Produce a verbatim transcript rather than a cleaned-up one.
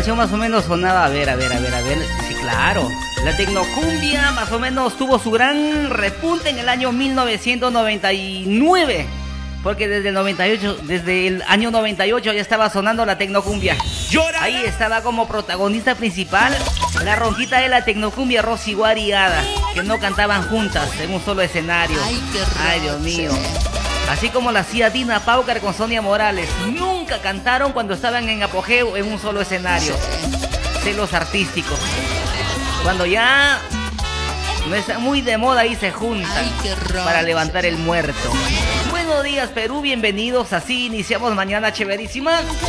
canción más o menos sonaba, a ver, a ver, a ver, a ver, sí, claro. La tecnocumbia más o menos tuvo su gran repunte en el año mil novecientos noventa y nueve. Porque desde el noventa y ocho, desde el año noventa y ocho ya estaba sonando la tecnocumbia. Ahí estaba como protagonista principal la ronquita de la tecnocumbia, Rosy Guari y Ada, que no cantaban juntas en un solo escenario. Ay, qué Ay, Dios mío. Así como la hacía Dina Paucar con Sonia Morales. Nunca cantaron cuando estaban en apogeo en un solo escenario. Celos artísticos. Cuando ya no está muy de moda, ahí se juntan. Ay, qué para levantar el muerto. Buenos días, Perú, bienvenidos. Así iniciamos mañana chéverísima.